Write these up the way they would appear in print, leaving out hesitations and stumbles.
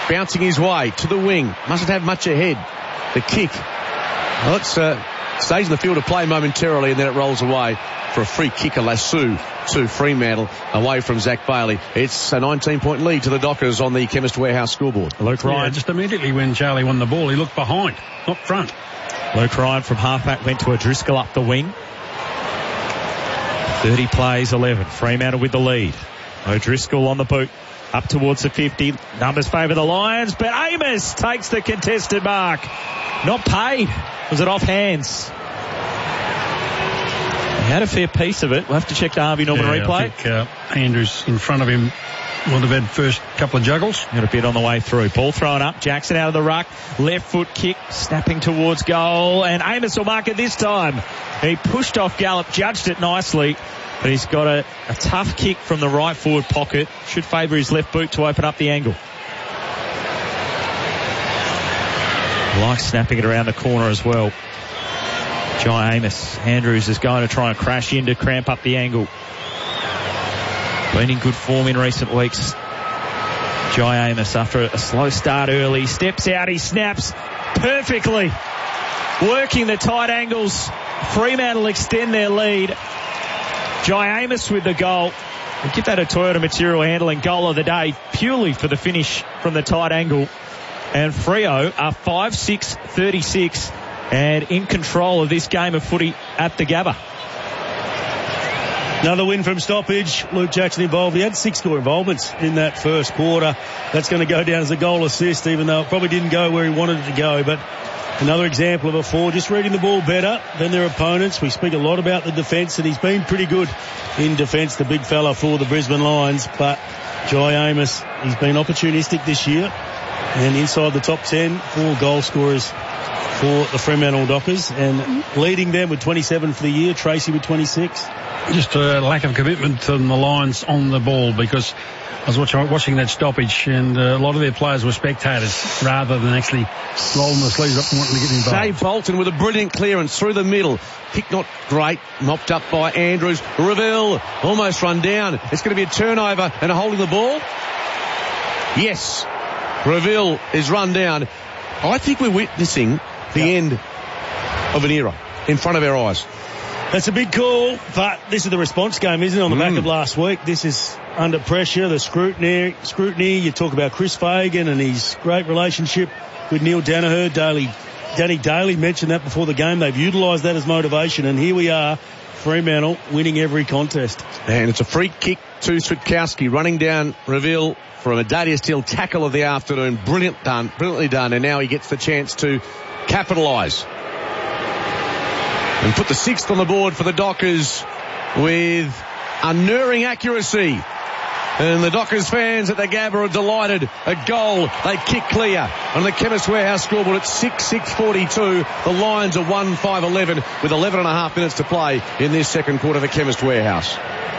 bouncing his way to the wing. Mustn't have much ahead. The kick. Well, it stays in the field of play momentarily, and then it rolls away for a free kick, a lasso to Fremantle away from Zach Bailey. It's a 19-point lead to the Dockers on the Chemist Warehouse scoreboard. Luke Ryan, just immediately when Charlie won the ball, he looked behind, not front. Luke Ryan from halfback went to O'Driscoll up the wing. 30 plays, 11. Fremantle with the lead. O'Driscoll on the boot. Up towards the 50. Numbers favour the Lions, but Amos takes the contested mark. Not paid. Was it off hands? He had a fair piece of it. We'll have to check the Harvey Norman replay. I think Andrews in front of him would have had first couple of juggles. Got a bit on the way through. Ball thrown up. Jackson out of the ruck. Left foot kick. Snapping towards goal. And Amos will mark it this time. He pushed off Gallup. Judged it nicely. But he's got a tough kick from the right forward pocket. Should favour his left boot to open up the angle. Like snapping it around the corner as well. Jai Amos. Andrews is going to try and crash in to cramp up the angle. Been in good form in recent weeks. Jai Amos, after a slow start early, steps out, he snaps perfectly. Working the tight angles. Fremantle extend their lead. Jai Amos with the goal. We'll give that a Toyota Material Handling goal of the day purely for the finish from the tight angle. And Freo are 5-6-36 and in control of this game of footy at the Gabba. Another win from stoppage. Luke Jackson involved. He had 6 score involvements in that first quarter. That's going to go down as a goal assist, even though it probably didn't go where he wanted it to go. But another example of a forward just reading the ball better than their opponents. We speak a lot about the defence, and he's been pretty good in defence, the big fella for the Brisbane Lions. But Jai Amos, he's been opportunistic this year and inside the top 10 for goal scorers for the Fremantle Dockers, and leading them with 27 for the year. Tracy with 26. Just a lack of commitment from the Lions on the ball, because I was watching that stoppage, and a lot of their players were spectators rather than actually rolling the sleeves up and wanting to get involved. Dave Bolton with a brilliant clearance through the middle. Kick not great, mopped up by Andrews. Reville almost run down. It's going to be a turnover and a holding the ball. Yes, Reville is run down. I think we're witnessing the end of an era in front of our eyes. That's a big call, but this is the response game, isn't it, on the back of last week? This is under pressure, the scrutiny. You talk about Chris Fagan and his great relationship with Neil Danaher. Danny Daly mentioned that before the game. They've utilised that as motivation, and here we are, Fremantle winning every contest. And it's a free kick to Switkowski, running down Reville from a Dadia Steele tackle of the afternoon. Brilliantly done, and now he gets the chance to capitalise and put the 6th on the board for the Dockers with unerring accuracy. And the Dockers fans at the Gabba are delighted. A goal, they kick clear on the Chemist Warehouse scoreboard at 6-6-42. The Lions are 1-5-11 with 11 and a half minutes to play in this second quarter for Chemist Warehouse.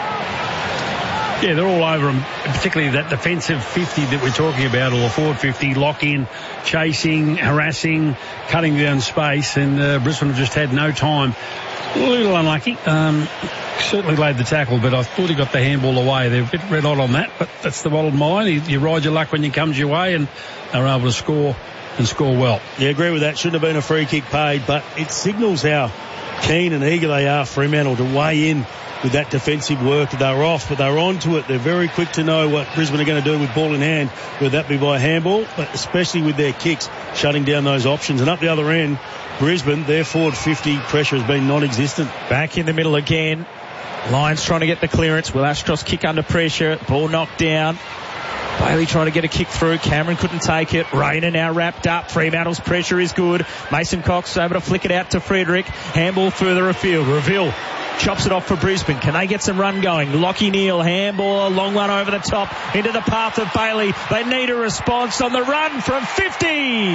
Yeah, they're all over them, particularly that defensive 50 that we're talking about, or the forward 50, lock in, chasing, harassing, cutting down space, and Brisbane have just had no time. A little unlucky. Certainly laid the tackle, but I thought he got the handball away. They're a bit red hot on that, but that's the bottom line. You ride your luck when it comes your way, and they're able to score and score well. Yeah, agree with that. Shouldn't have been a free kick paid, but it signals how keen and eager they are, Fremantle, to weigh in with that defensive work. They're off, but they're on to it. They're very quick to know what Brisbane are going to do with ball in hand, whether that be by handball, but especially with their kicks, shutting down those options. And up the other end, Brisbane, their forward 50 pressure has been non-existent. Back in the middle again. Lions trying to get the clearance. Will Astros kick under pressure. Ball knocked down. Bailey trying to get a kick through. Cameron couldn't take it. Rayner now wrapped up. Fremantle's pressure is good. Mason Cox able to flick it out to Frederick. Handball further afield. Reville chops it off for Brisbane. Can they get some run going? Lockie Neal, handball, a long one over the top into the path of Bailey. They need a response on the run from 50.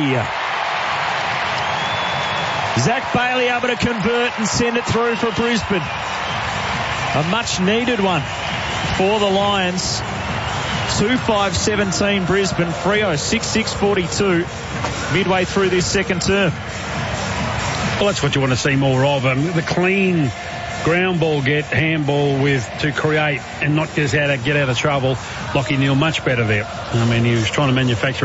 Zach Bailey able to convert and send it through for Brisbane. A much needed one for the Lions. 2-5-17 Brisbane. Freo 6-6-42 midway through this second term. Well, that's what you want to see more of. The clean ground ball handball to create and not just get out of trouble. Lockie Neal much better there. I mean, he was trying to manufacture